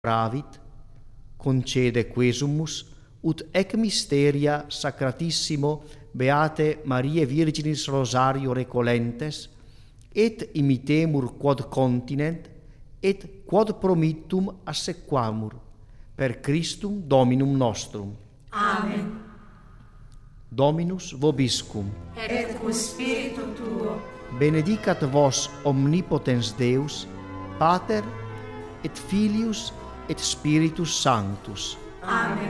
pravit, concede quesumus, ut ec mysteria sacratissimo Beate Mariae Virginis Rosario recolentes, et imitemur quod continent, et quod promittum assequamur, per Christum Dominum nostrum. Amen. Dominus vobiscum. Et cum spiritu tuo. Benedicat vos omnipotens Deus, Pater et Filius et Spiritus Sanctus. Amen.